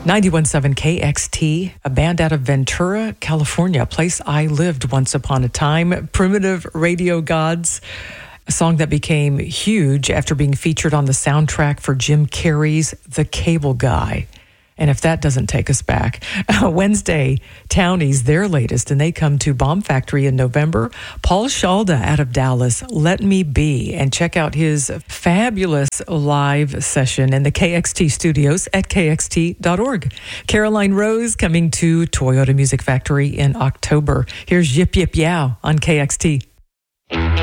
91.7 KXT, a band out of Ventura, California, a place I lived once upon a time. Primitive Radio Gods, a song that became huge after being featured on the soundtrack for Jim Carrey's The Cable Guy. And if that doesn't take us back, Wednesday, Townies, their latest, and they come to Bomb Factory in November. Paul Shalda out of Dallas, Let Me Be, and check out his fabulous live session in the KXT studios at kxt.org. Caroline Rose coming to Toyota Music Factory in October. Here's Yip Yip Yow on KXT.